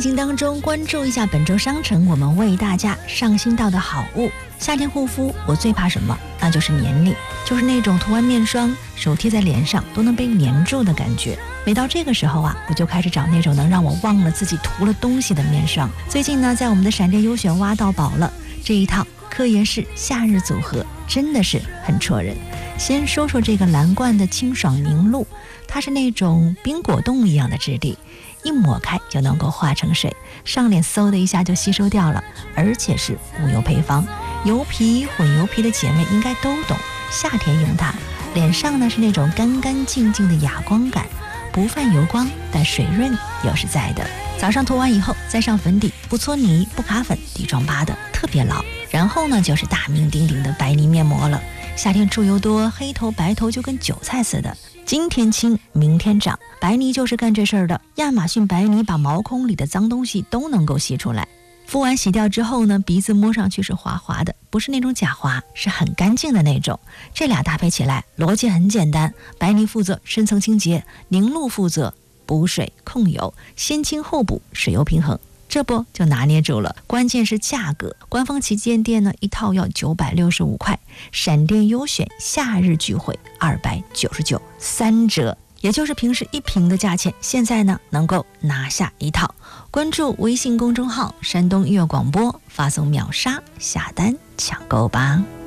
情当中关注一下本周商城我们为大家上新到的好物。夏天护肤我最怕什么？那就是黏腻，就是那种涂完面霜手贴在脸上都能被粘住的感觉。每到这个时候啊，我就开始找那种能让我忘了自己涂了东西的面霜。最近呢，在我们的闪电优选挖到宝了，这一套科颜氏夏日组合真的是很戳人。先说说这个蓝罐的清爽凝露，它是那种冰果冻一样的质地，一抹开就能够化成水，上脸嗖的一下就吸收掉了，而且是无油配方。油皮混油皮的姐妹应该都懂，夏天用它，脸上呢是那种干干净净的哑光感，不泛油光，但水润又是在的。早上涂完以后再上粉底，不搓泥不卡粉，底妆扒的特别牢。然后呢就是大名鼎鼎的白泥面膜了，夏天出油多，黑头白头就跟韭菜似的，今天轻明天长，白泥就是干这事儿的。亚马逊白泥把毛孔里的脏东西都能够吸出来。敷完洗掉之后呢，鼻子摸上去是滑滑的，不是那种假滑，是很干净的那种。这俩搭配起来逻辑很简单，白泥负责深层清洁，凝露负责补水控油，先清后补，水油平衡，这不就拿捏住了。关键是价格，官方旗舰店呢一套要965块，闪电优选夏日聚会299，三折，也就是平时1瓶的价钱，现在呢能够拿下一套。关注微信公众号山东音乐广播，发送秒杀下单抢购吧。